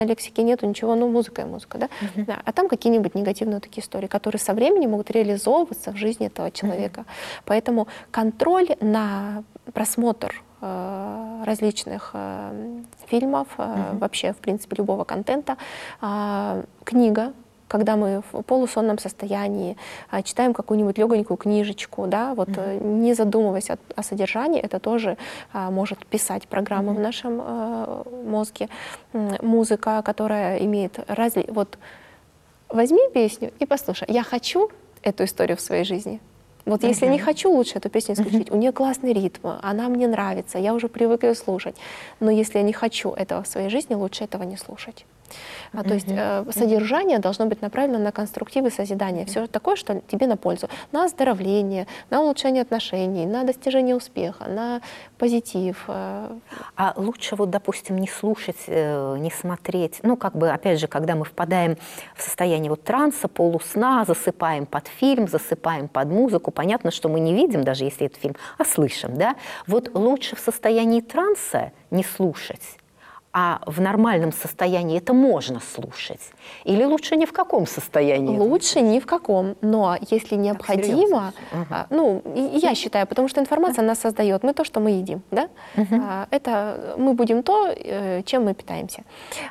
лексики нету, ничего, ну музыка и музыка, да? Да. А там какие-нибудь негативные такие истории, которые со временем могут реализовываться в жизни этого человека. Поэтому контроль на просмотр различных фильмов, вообще, в принципе, любого контента, книга, когда мы в полусонном состоянии читаем какую-нибудь легонькую книжечку, да, вот не задумываясь о содержании, это тоже может писать программы в нашем мозге. Музыка, которая имеет вот возьми песню и послушай. Я хочу эту историю в своей жизни. Вот если не хочу, лучше эту песню исключить. У нее классный ритм, она мне нравится, я уже привык ее слушать. Но если я не хочу этого в своей жизни, лучше этого не слушать. То есть содержание должно быть направлено на конструктив и созидание. Все такое, что тебе на пользу. На оздоровление, на улучшение отношений, на достижение успеха, на позитив. А лучше, вот, допустим, не слушать, не смотреть. Ну, как бы, опять же, когда мы впадаем в состояние вот транса, полусна, засыпаем под фильм, засыпаем под музыку. Понятно, что мы не видим, даже если это фильм, а слышим, да? Вот лучше в состоянии транса не слушать, а в нормальном состоянии это можно слушать? Или лучше ни в каком состоянии? Лучше ни в каком. Но если необходимо, ну, я считаю, потому что информация нас создает. Мы то, что мы едим, да? Это мы будем то, чем мы питаемся.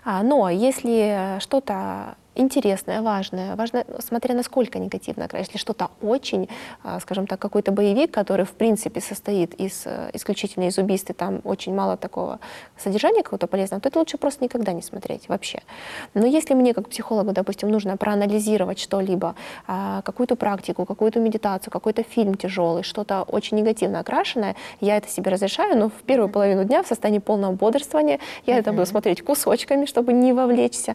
Но если что-то интересное, важное, смотря насколько негативно, если что-то очень, скажем так, какой-то боевик, который в принципе состоит исключительно из убийств, и там очень мало такого содержания какого-то полезного, то это лучше просто никогда не смотреть вообще. Но если мне как психологу, допустим, нужно проанализировать что-либо, какую-то практику, какую-то медитацию, какой-то фильм тяжелый, что-то очень негативно окрашенное, я это себе разрешаю, но в первую половину дня в состоянии полного бодрствования я это буду смотреть кусочками, чтобы не вовлечься,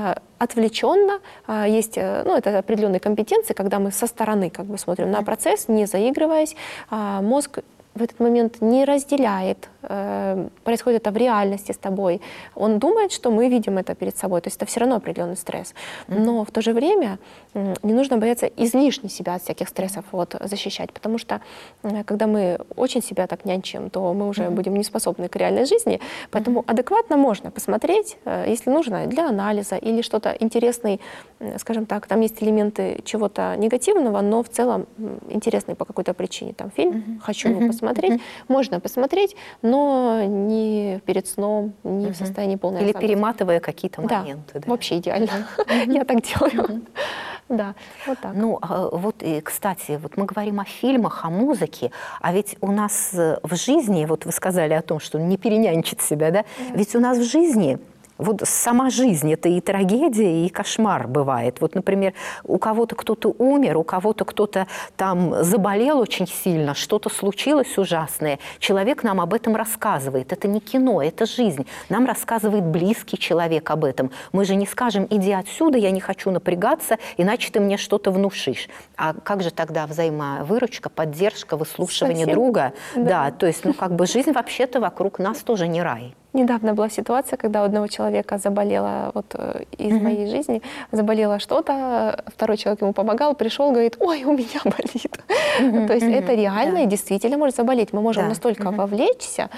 отвлеченно. Есть, ну, это определенные компетенции, когда мы со стороны как бы смотрим на процесс, не заигрываясь. Мозг в этот момент не разделяет, происходит это в реальности с тобой. Он думает, что мы видим это перед собой, то есть это все равно определенный стресс. Но в то же время не нужно бояться излишне себя от всяких стрессов вот, защищать, потому что когда мы очень себя так нянчим, то мы уже будем не способны к реальной жизни, поэтому адекватно можно посмотреть, если нужно, для анализа или что-то интересное, скажем так, там есть элементы чего-то негативного, но в целом интересный по какой-то причине. Там фильм, хочу его посмотреть, можно посмотреть, но не перед сном, не в состоянии полной или осознанности. перематывая какие-то моменты. Да, вообще идеально. Я так делаю. Да, вот так. Ну, вот, и, кстати, вот мы говорим о фильмах, о музыке, а ведь у нас в жизни, вот вы сказали о том, что не перенянчить себя, да? Ведь у нас в жизни... Вот сама жизнь – это и трагедия, и кошмар бывает. Вот, например, у кого-то кто-то умер, у кого-то кто-то там заболел очень сильно, что-то случилось ужасное. Человек нам об этом рассказывает. Это не кино, это жизнь. Нам рассказывает близкий человек об этом. Мы же не скажем: иди отсюда, я не хочу напрягаться, иначе ты мне что-то внушишь. А как же тогда взаимовыручка, поддержка, выслушивание друга? Да, то есть, ну, как бы жизнь вообще-то вокруг нас тоже не рай. Недавно была ситуация, когда у одного человека заболело, вот из моей жизни, заболело что-то, второй человек ему помогал, пришел, говорит: ой, у меня болит. То есть это реально и действительно может заболеть. Мы можем настолько вовлечься,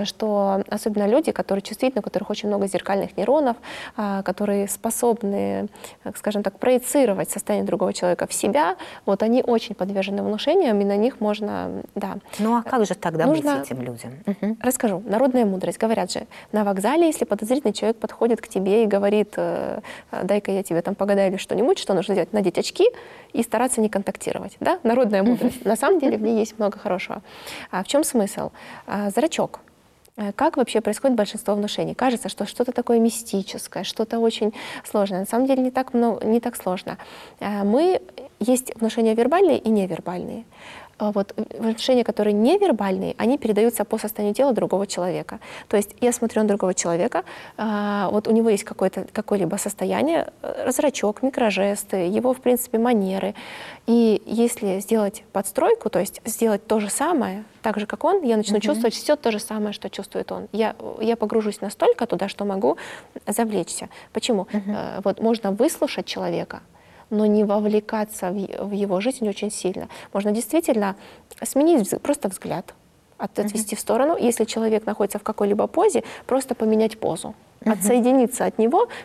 что особенно люди, которые чувствительны, у которых очень много зеркальных нейронов, которые способны, скажем так, проецировать состояние другого человека в себя, вот они очень подвержены внушениям, и на них можно, да. Ну а как же тогда быть этим людям? Расскажу. Народная мудрость. Говорят же, на вокзале, если подозрительный человек подходит к тебе и говорит: дай-ка я тебе там погадаю или что-нибудь, что нужно сделать? Надеть очки и стараться не контактировать. Да? Народная мудрость. На самом деле в ней есть много хорошего. В чем смысл? Зрачок. Как вообще происходит большинство внушений? Кажется, что что-то такое мистическое, что-то очень сложное. На самом деле не так сложно. Есть внушения вербальные и невербальные. Вот внушения, которые невербальные, они передаются по состоянию тела другого человека. То есть я смотрю на другого человека, вот у него есть какое-либо состояние, зрачок, микрожесты, его, в принципе, манеры. И если сделать подстройку, то есть сделать то же самое, так же, как он, я начну чувствовать все то же самое, что чувствует он. Я погружусь настолько туда, что могу завлечься. Почему? Вот можно выслушать человека, но не вовлекаться в его жизнь очень сильно. Можно действительно сменить просто взгляд, отвести в сторону. Если человек находится в какой-либо позе, просто поменять позу. Отсоединиться от него,